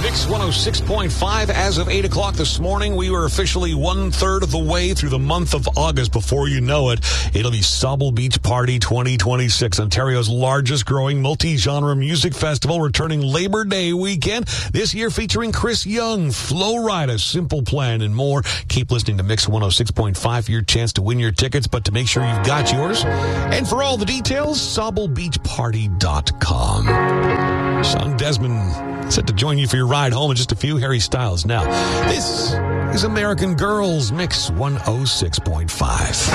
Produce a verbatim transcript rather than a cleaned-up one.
Mix one oh six point five as of eight o'clock this morning. We were officially one-third of the way through the month of August. Before you know it, it'll be Sauble Beach Party twenty twenty-six, Ontario's largest growing multi-genre music festival, returning Labor Day weekend. This year featuring Chris Young, Flo Rida, Simple Plan, and more. Keep listening to Mix one oh six point five for your chance to win your tickets, but to make sure you've got yours. And for all the details, sauble beach party dot com. Sean Desmond set to join you for your ride home in just a few. Harry Styles now. This is American Girls Mix one oh six point five.